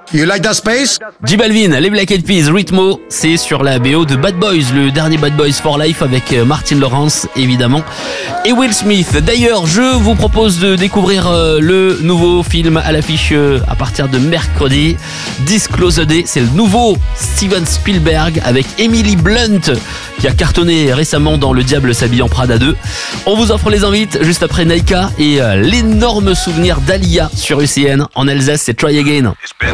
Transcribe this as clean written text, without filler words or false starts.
You like that space? J Balvin, les Black Eyed Peas, Ritmo, c'est sur la BO de Bad Boys, le dernier Bad Boys for Life avec Martin Lawrence évidemment et Will Smith. D'ailleurs, je vous propose de découvrir le nouveau film à l'affiche à partir de mercredi, Disclosed Day. C'est le nouveau Steven Spielberg avec Emily Blunt qui a cartonné récemment dans Le Diable s'habille en Prada 2. On vous offre les invites juste après Naika et l'énorme souvenir d'Alia sur UCN. En Alsace, c'est Try Again.